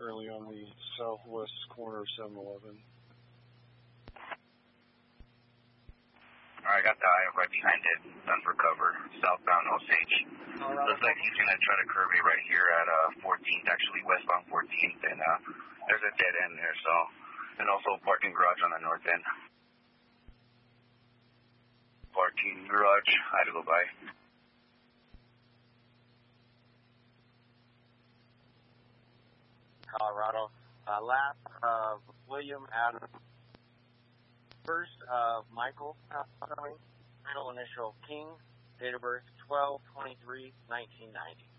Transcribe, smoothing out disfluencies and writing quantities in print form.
currently on the southwest corner of 7-Eleven. Alright, got the eye right behind it. Done for cover. Southbound Osage. Looks like he's going to try to curve me right here at 14th, actually westbound 14th. And there's a dead end there, so. And also a parking garage on the north end. Parking garage. I had to go by. Colorado. Last of William Adam. First of Michael, middle initial King, date of birth 12/23/1990.